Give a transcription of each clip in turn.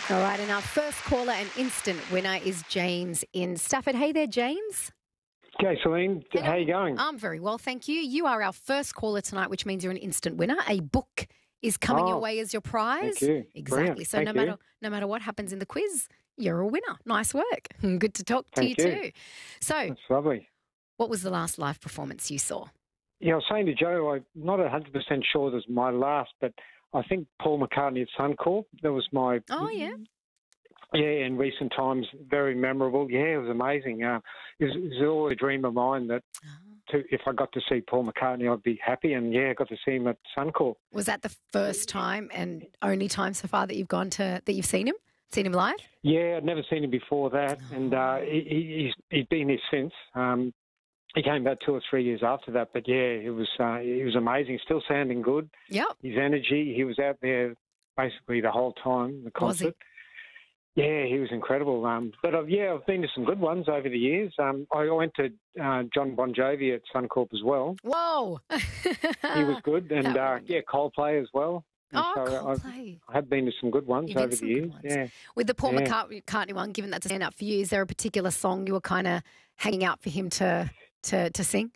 All right, and our first caller and instant winner is James in Stafford. Hey there, James. Okay, Celine, Hello. how are you going? I'm very well, thank you. You are our first caller tonight, which means you're an instant winner. A book is coming your way as your prize. Thank you. Exactly. Brilliant. So Thank no matter what happens in the quiz, you're a winner. Nice work. Good to talk to you Thank you. too. So, That's lovely. what was the last live performance you saw? Yeah, I was saying to Joe, I'm not 100% sure this is my last, but I think Paul McCartney at Suncorp, that was my... Oh, yeah. Yeah, in recent times, very memorable. Yeah, it was amazing. It was always a dream of mine that if I got to see Paul McCartney, I'd be happy. And, yeah, I got to see him at Suncorp. Was that the first time and only time so far that you've seen him? Seen him live? Yeah, I'd never seen him before that, and he's been here since. He came about 2 or 3 years after that, but yeah, it was amazing. Still sounding good. Yep. His energy, he was out there basically the whole time, the concert. Was he? Yeah, he was incredible. But I've been to some good ones over the years. I went to John Bon Jovi at Suncorp as well. Whoa. He was good, and Coldplay as well. And Oh, so Coldplay. I have been to some good ones You've been over to the some good years. ones. Yeah. With the Paul McCartney one, given that's a stand up for you, is there a particular song you were kind of hanging out for him to sing?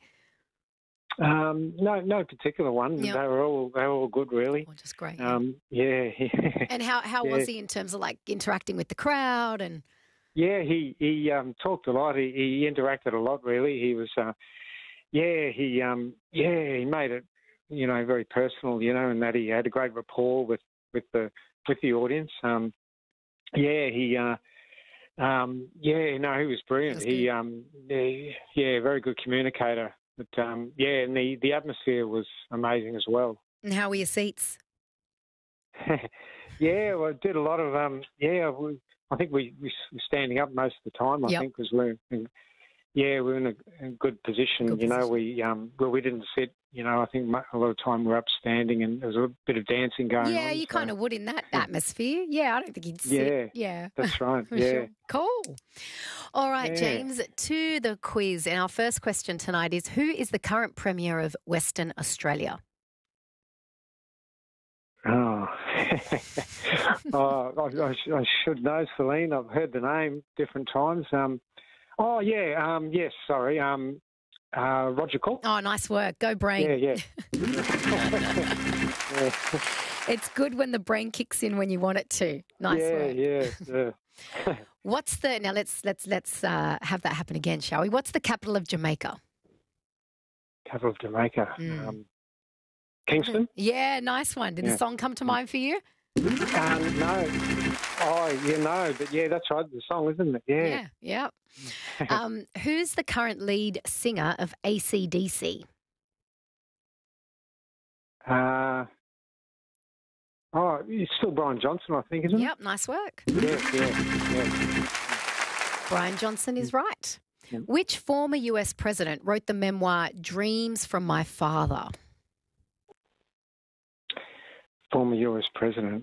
No particular one. Yep. They were all good, really. Oh, just great. Yeah. And how was he in terms of like interacting with the crowd and? Yeah, he talked a lot. He interacted a lot, really. He was, he made it, very personal, and that he had a great rapport with the audience. He was brilliant. Very good communicator. But and the atmosphere was amazing as well. And how were your seats? Well, I did a lot of I think we were standing up most of the time. I think because we're in a good position. We didn't sit. I think a lot of time we're up standing, and there was a bit of dancing going on. Yeah, you kind of would in that atmosphere. Yeah, I don't think you'd sit. Yeah, that's right. Sure. Cool. All right, James, to the quiz. And our first question tonight is, who is the current Premier of Western Australia? Oh, I should know, Celine. I've heard the name different times. Yes, sorry. Roger Cook. Oh, nice work. Go brain. Yeah. It's good when the brain kicks in when you want it to. Nice work. Yeah. Now let's have that happen again, shall we? What's the capital of Jamaica? Capital of Jamaica. Kingston? Yeah, nice one. Did the song come to mind for you? No. Oh, no, but that's right, the song, isn't it? Yeah. Who's the current lead singer of AC/DC? It's still Brian Johnson, I think, isn't it? Yep, nice work. Yeah. Brian Johnson is right. Yeah. Which former US president wrote the memoir Dreams from My Father? Former US president.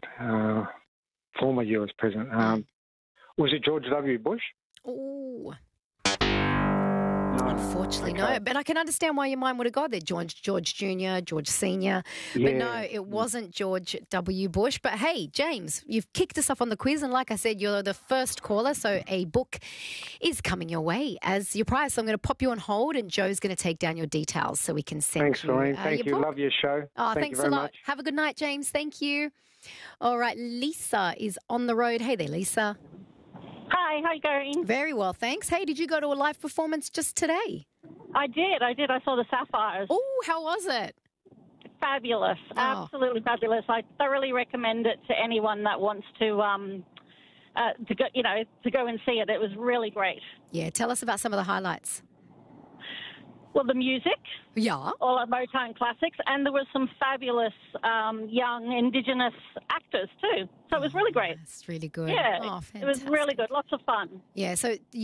Was it George W. Bush? Oh. No. Unfortunately, no. But I can understand why your mind would have gone there. George Jr., George Sr. But no, it wasn't George W. Bush. But hey, James, you've kicked us off on the quiz. And like I said, you're the first caller. So a book is coming your way as your prize. So I'm going to pop you on hold and Joe's going to take down your details so we can send Thanks, Lorraine. Thank you. book. Love your show. Oh, thanks a lot. Much. Have a good night, James. Thank you. All right, Lisa is on the road. Hey there, Lisa. Hi, how you going? Very well, thanks. Hey, did you go to a live performance just today? I did. I saw the Sapphires. Oh, how was it? Fabulous. Oh. Absolutely fabulous. I thoroughly recommend it to anyone that wants to go and see it. It was really great. Yeah, tell us about some of the highlights. Well, the music. Yeah. All our Motown classics. And there was some fabulous young Indigenous actors too. So it was really great. That's really good. Yeah, Oh, it was really good. Lots of fun. Yeah, so